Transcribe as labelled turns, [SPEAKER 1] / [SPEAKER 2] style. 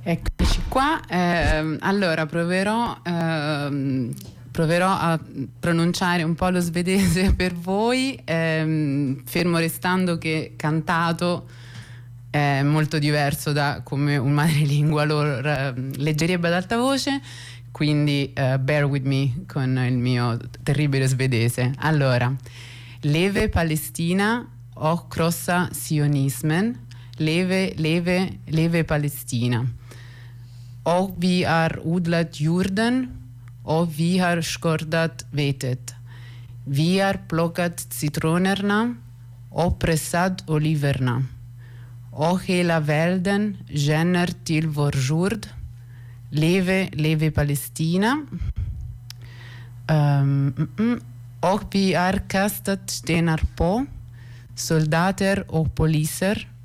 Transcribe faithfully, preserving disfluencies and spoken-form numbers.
[SPEAKER 1] Eccoci qua. Eh, allora proverò, ehm, proverò a pronunciare un po' lo svedese per voi, ehm, fermo restando che cantato è molto diverso da come un madrelingua lo eh, leggerebbe ad alta voce, quindi eh, bear with me con il mio terribile svedese. Allora, leve Palestina och krossa sionismen, leve, leve, leve Palestina. Och vi har odlat jorden, och vi har skördat vetet. Vi har plockat citronerna och pressat oliverna. Och hela världen känner till vår jord. Leve, leve Palestina. Um, mm, mm. Och vi har kastat stenar på soldater och poliser